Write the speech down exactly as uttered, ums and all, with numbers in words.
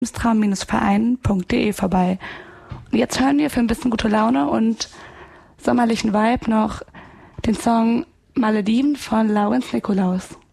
traum verein punkt de vorbei. Und jetzt hören wir für ein bisschen gute Laune und sommerlichen Vibe noch den Song Malediven von Lawrence Nikolaus.